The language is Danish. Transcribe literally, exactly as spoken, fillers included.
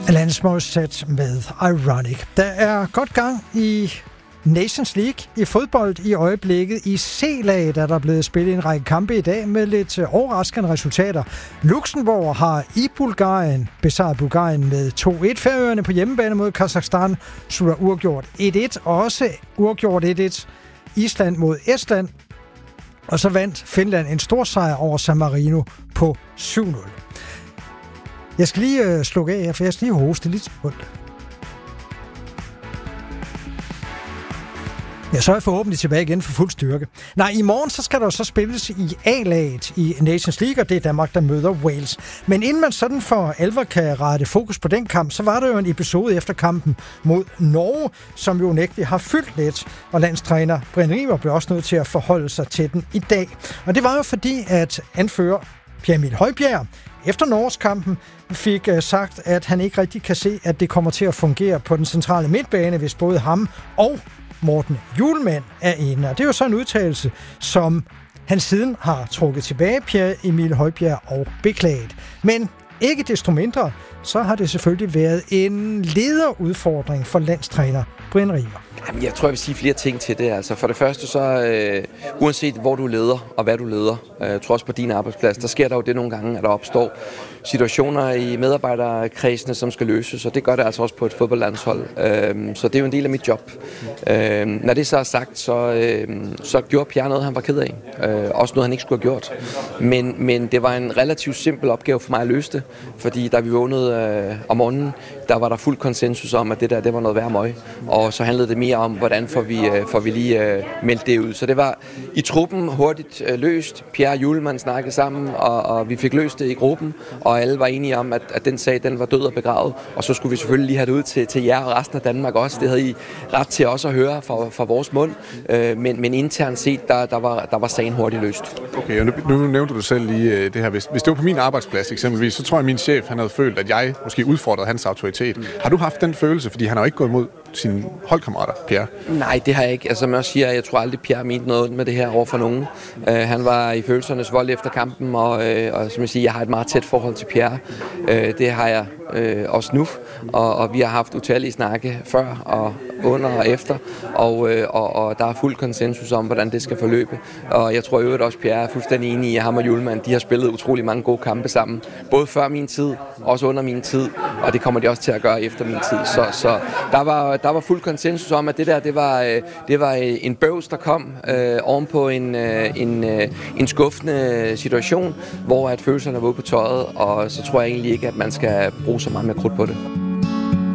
Landsmålssæt med Ironic. Der er godt gang i Nations League i fodbold i øjeblikket. I C-laget er der blevet spillet en række kampe i dag med lidt overraskende resultater. Luxembourg har i Bulgarien besejret Bulgarien med to et. Færøerne på hjemmebane mod Kazakhstan slutter uafgjort et et. Og også uafgjort et et. Island mod Estland. Og så vandt Finland en stor sejr over San Marino på syv nul. Jeg skal lige øh, slukke af her, for jeg skal lige hoste lidt rundt. Ja, så er jeg forhåbentlig tilbage igen for fuld styrke. Nej, i morgen så skal der jo så spilles i A-laget i Nations League, og det er Danmark, der møder Wales. Men inden man sådan for alvor kan rette fokus på den kamp, så var der jo en episode efter kampen mod Norge, som jo nægtelig har fyldt lidt, og landstræner Brian Riber blev også nødt til at forholde sig til den i dag. Og det var jo fordi, at anfører Pierre Emil Højbjerg efter Norges-kampen fik uh, sagt, at han ikke rigtig kan se, at det kommer til at fungere på den centrale midtbane, hvis både ham og Morten Hjulmand er inde. Og det er jo så en udtalelse, som han siden har trukket tilbage, Pierre Emil Højbjerg, og beklaget. Men ikke desto mindre, så har det selvfølgelig været en lederudfordring for landstræner Brian Riber. Jamen, jeg tror, jeg vil sige flere ting til det. Altså, for det første, så øh, uanset hvor du leder og hvad du leder, øh, jeg tror også på din arbejdsplads, der sker der jo det nogle gange, at der opstår situationer i medarbejderkredsene, som skal løses, og det gør det altså også på et fodboldlandshold. Øh, så det er jo en del af mit job. Øh, når det så er sagt, så, øh, så gjorde Pierre noget, han var ked af. Øh, også noget, han ikke skulle have gjort. Men, men det var en relativt simpel opgave for mig at løse det, fordi da vi vågnede øh, om morgenen, der var der fuld konsensus om, at det der det var noget værd møg. Og så handlede det mere om, hvordan får vi, øh, får vi lige øh, meldt det ud. Så det var i truppen hurtigt øh, løst. Pierre og Hjulmand snakkede sammen, og, og vi fik løst det i gruppen, og alle var enige om, at, at den sag den var død og begravet. Og så skulle vi selvfølgelig lige have det ud til, til jer og resten af Danmark også. Det havde I ret til også at høre fra, fra vores mund. Øh, men, men internt set, der, der, var, der var sagen hurtigt løst. Okay, og nu, nu nævnte du selv lige det her. Hvis, hvis det var på min arbejdsplads eksempelvis, så tror jeg, at min chef han havde følt, at jeg måske udfordrede hans autoritet. Mm. Har du haft den følelse? Fordi han har jo ikke gået imod sine holdkammerater, Pierre. Nej, det har jeg ikke. Altså, som jeg også siger, jeg tror aldrig, Pierre mente noget med det her over for nogen. Uh, han var i følelsernes vold efter kampen, og, uh, og som jeg siger, jeg har et meget tæt forhold til Pierre. Uh, det har jeg uh, også nu, og, og vi har haft utallige snakke før og under og efter, og, uh, og, og der er fuld konsensus om, hvordan det skal forløbe. Og jeg tror i øvrigt også, Pierre er fuldstændig enig i, at ham og Hjulmand, de har spillet utrolig mange gode kampe sammen. Både før min tid, også under min tid, og det kommer de også til at gøre efter min tid. Så, så der var Der var fuld konsensus om, at det der, det var, det var en bøvs, der kom øh, ovenpå en, en, en skuffende situation, hvor at følelserne var ude på tøjet, og så tror jeg egentlig ikke, at man skal bruge så meget mere krudt på det.